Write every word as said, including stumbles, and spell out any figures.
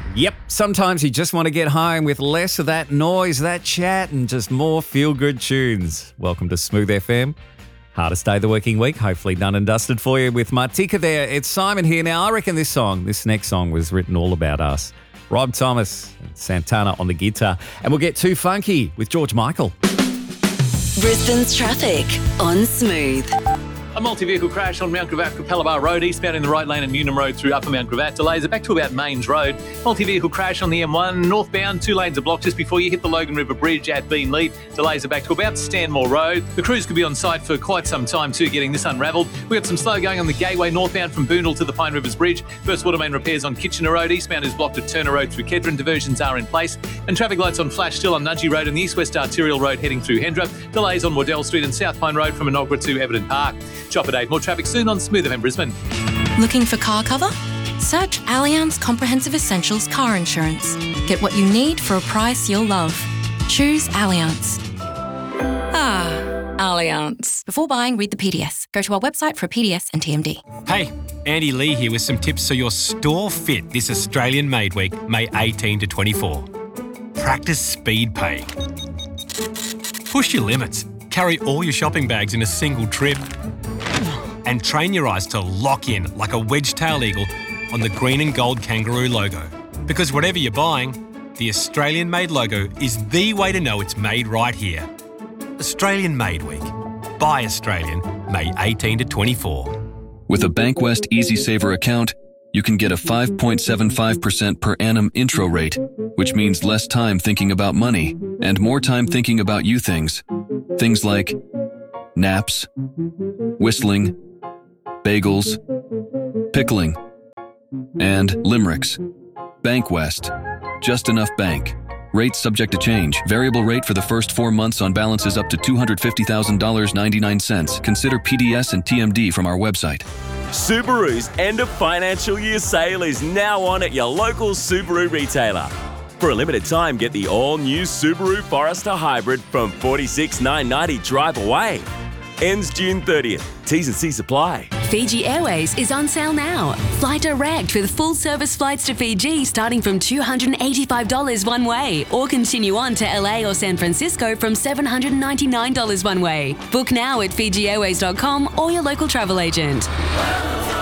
Yep, sometimes you just want to get home with less of that noise, that chat, and just more feel-good tunes. Welcome to Smooth F M. Hardest day of the working week, hopefully done and dusted for you with Martika there. It's Simon here. Now, I reckon this song, this next song was written all about us. Rob Thomas and Santana on the guitar. And we'll get too funky with George Michael. Brisbane's traffic on Smooth. A multi-vehicle crash on Mount Gravatt, Capalaba Road, eastbound in the right lane and Newnham Road through Upper Mount Gravatt. Delays are back to about Mains Road. Multi-vehicle crash on the M one, northbound, two lanes are blocked just before you hit the Logan River Bridge at Beanleaf. Delays are back to about Stanmore Road. The crews could be on site for quite some time too, getting this unravelled. We've got some slow going on the Gateway, northbound from Boondall to the Pine Rivers Bridge. First water main repairs on Kitchener Road. Eastbound is blocked at Turner Road through Kedron. Diversions are in place. And traffic lights on flash still on Nudgee Road and the East-West Arterial Road heading through Hendra. Delays on Waddell Street and South Pine Road from Enoggera to Everton Park. Chopper Dave, more traffic soon on Smooth F M Brisbane. Looking for car cover? Search Allianz Comprehensive Essentials Car Insurance. Get what you need for a price you'll love. Choose Allianz. Ah, Allianz. Before buying, read the P D S. Go to our website for a P D S and T M D. Hey, Andy Lee here with some tips so your store fit this Australian Made Week, May eighteenth to twenty-four. Practice speed paying. Push your limits. Carry all your shopping bags in a single trip. And train your eyes to lock in like a wedge-tail eagle on the green and gold kangaroo logo. Because whatever you're buying, the Australian Made logo is the way to know it's made right here. Australian Made Week. Buy Australian, May eighteenth to twenty-four. With a Bankwest Easy Saver account, you can get a five point seven five percent per annum intro rate, which means less time thinking about money and more time thinking about you things. Things like naps, whistling, bagels, pickling, and limericks. Bankwest. Just enough bank. Rates subject to change. Variable rate for the first four months on balances up to two hundred fifty thousand dollars and ninety-nine cents. Consider P D S and T M D from our website. Subaru's end of financial year sale is now on at your local Subaru retailer. For a limited time, get the all-new Subaru Forester Hybrid from forty-six thousand nine hundred ninety dollars drive away. Ends June thirtieth. T's and C's apply. Fiji Airways is on sale now. Fly direct with full-service flights to Fiji starting from two hundred eighty-five dollars one way, or continue on to L A or San Francisco from seven hundred ninety-nine dollars one way. Book now at Fiji Airways dot com or your local travel agent.